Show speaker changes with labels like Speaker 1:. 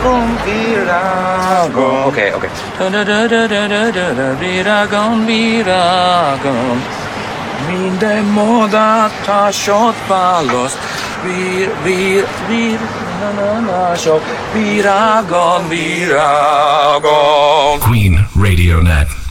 Speaker 1: Viragon. Okay. Viragon. Minden moda tasot palos. Viragon.
Speaker 2: Queen Radio Net.